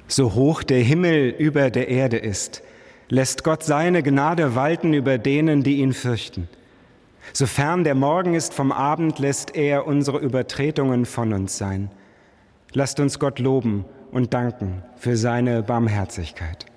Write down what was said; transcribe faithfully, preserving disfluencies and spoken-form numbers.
So hoch der Himmel über der Erde ist, lässt Gott seine Gnade walten über denen, die ihn fürchten. So fern der Morgen ist vom Abend, lässt er unsere Übertretungen von uns sein. Lasst uns Gott loben und danken für seine Barmherzigkeit.